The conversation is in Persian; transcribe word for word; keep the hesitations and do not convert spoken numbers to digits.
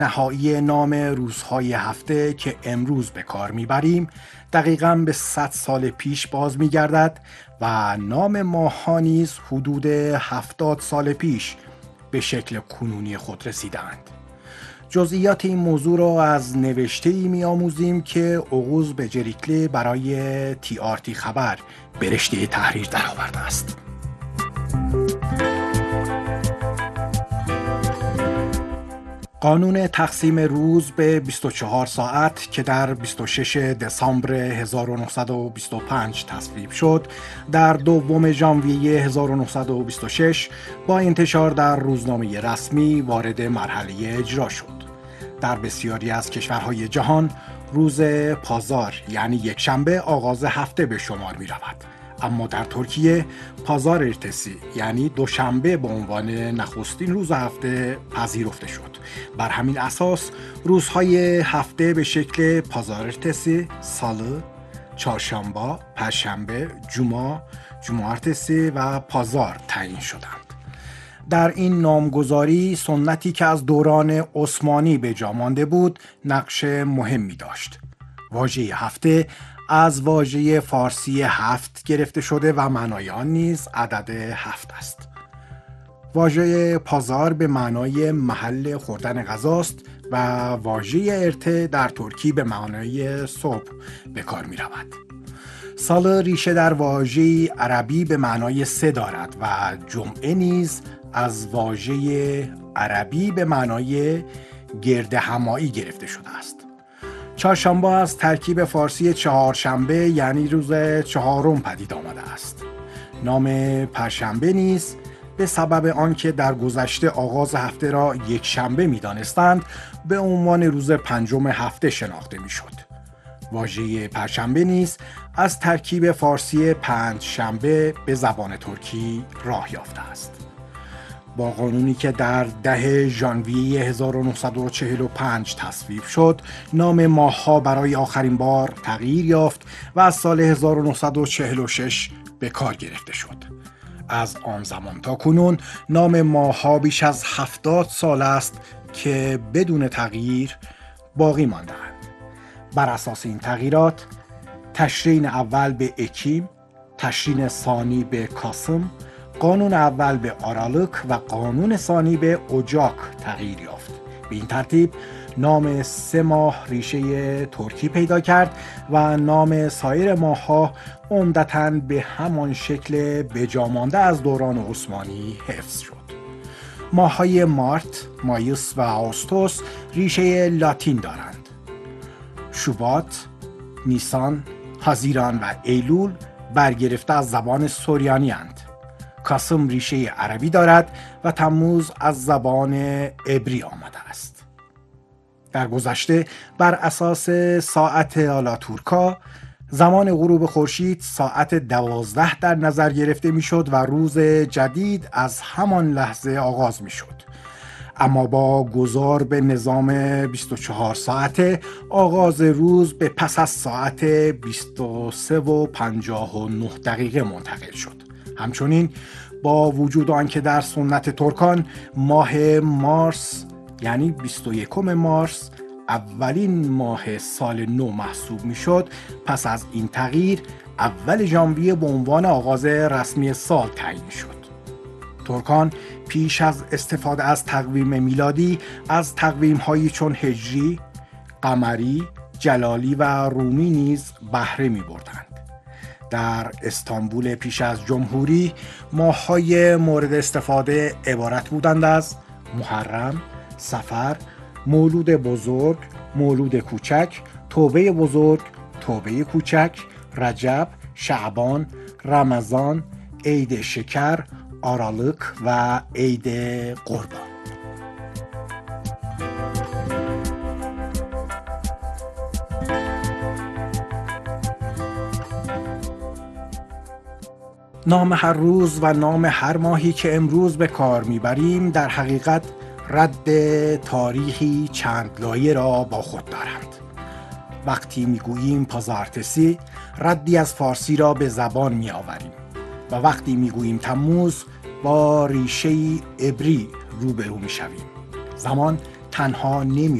نهایی نام روزهای هفته که امروز به کار میبریم دقیقاً به صد سال پیش باز میگردد و نام ماه‌ها نیز حدود هفتاد سال پیش به شکل کنونی خود رسیدند. جزئیات این موضوع را از نوشته‌ای می‌آموزیم که اوغوز بجریکلی برای تی آر تی خبر به رشته تحریر درآورده است. قانون تقسیم روز به بیست و چهار ساعت که در بیست و شش دسامبر هزار و نهصد و بیست و پنج تصویب شد، در دوم ژانویه هزار و نهصد و بیست و شش با انتشار در روزنامه رسمی وارد مرحله اجرا شد. در بسیاری از کشورهای جهان روز پازار یعنی یک شنبه آغاز هفته به شمار می رود. اما در ترکیه پازار ارتسی یعنی دوشنبه به عنوان نخستین روز هفته پذیرفته شد. بر همین اساس روزهای هفته به شکل پازار ارتسی، ساlı، چهارشنبه، پنجشنبه، جمعه، جمعه ارتسی و پازار تعیین شدند. در این نامگذاری سنتی که از دوران عثمانی به جا مانده بود نقش مهمی داشت. واژه هفته از واژه فارسی هفت گرفته شده و معنای آن نیز عدد هفت است. واژه پازار به معنای محل خوردن غذاست و واژه ارته در ترکی به معنای صبح به کار می رود. سال ریشه در واژه عربی به معنای سه دارد و جمعه نیز از واژه عربی به معنای گرد همایی گرفته شده است. چهارشنبه از ترکیب فارسی چهارشنبه یعنی روز چهارم پدید آمده است. نام پنجشنبه نیز به سبب آنکه در گذشته آغاز هفته را یک شنبه می دانستند به عنوان روز پنجم هفته شناخته می شد. واژه پنجشنبه نیز از ترکیب فارسی پنج شنبه به زبان ترکی راه یافته است. با قانونی که در ده ژانویه هزار و نهصد و چهل و پنج تصویب شد، نام ماه‌ها برای آخرین بار تغییر یافت و از سال هزار و نهصد و چهل و شش به کار گرفته شد. از آن زمان تا کنون نام ماه‌ها بیش از هفتاد سال است که بدون تغییر باقی مانده‌اند. بر اساس این تغییرات تشرین اول به اکیم، تشرین ثانی به کاسم، قانون اول به آرالک و قانون ثانی به اجاک تغییر یافت. به این ترتیب نام سه ماه ریشه ترکی پیدا کرد و نام سایر ماه‌ها عمدتاً به همان شکل بجامانده از دوران عثمانی حفظ شد. ماه‌های مارت، مایوس و آگوستوس ریشه لاتین دارند. شوبات، نیسان، هزیران و ایلول برگرفته از زبان سوریانی اند. کاسم ریشه عربی دارد و تموز از زبان عبری آمده است. در گذشته بر اساس ساعت آلاتورکا زمان غروب خورشید ساعت دوازده در نظر گرفته میشد و روز جدید از همان لحظه آغاز میشد. اما با گذار به نظام بیست و چهار ساعته آغاز روز به پس از ساعت بیست و سه و پنجاه و نه دقیقه منتقل شد. همچنین با وجود آنکه در سنت ترکان ماه مارس یعنی بیست و یکم مارس اولین ماه سال نو محسوب میشد، پس از این تغییر اول ژانویه به عنوان آغاز رسمی سال تعیین شد. ترکان پیش از استفاده از تقویم میلادی از تقویم‌هایی چون هجری، قمری، جلالی و رومی نیز بهره می‌بردند. در استانبول پیش از جمهوری ماه‌های مورد استفاده عبارت بودند از محرم، صفر، مولود بزرگ، مولود کوچک، توبه بزرگ، توبه کوچک، رجب، شعبان، رمضان، عید شکر، آرالک و عید قربان. نام هر روز و نام هر ماهی که امروز به کار میبریم در حقیقت رد تاریخی چند لایه را با خود دارند. وقتی میگوییم پازارتسی ردی از فارسی را به زبان میآوریم و وقتی میگوییم تموز با ریشه عبری روبرو میشویم. زمان تنها نمی